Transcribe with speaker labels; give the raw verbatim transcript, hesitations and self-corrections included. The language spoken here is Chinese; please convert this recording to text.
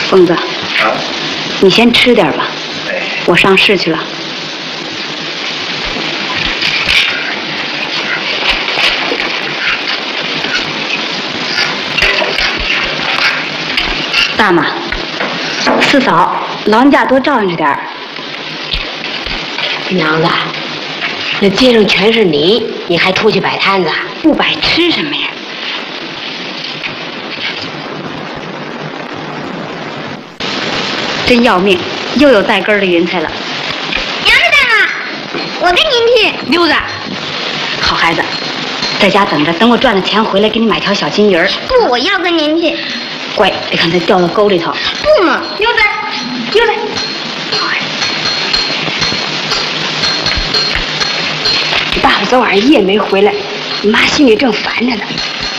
Speaker 1: 疯子，
Speaker 2: 啊，
Speaker 1: 你先吃点吧，
Speaker 2: 哎，
Speaker 1: 我上市去了。大妈，四嫂，老人家多照应着点儿。
Speaker 3: 娘子，那街上全是你，你还出去摆摊子？
Speaker 1: 不摆吃什么呀？真要命，又有带根儿的云彩了。
Speaker 4: 娘子大妈，我跟您去。
Speaker 1: 溜子，好孩子，在家等着，等我赚了钱回来，给你买条小金鱼儿。
Speaker 4: 不，我要跟您去。
Speaker 1: 乖，别看它掉到沟里头。
Speaker 4: 不嘛，
Speaker 1: 溜子，溜子。好孩子，你爸爸昨晚上夜没回来，你妈心里正烦着呢。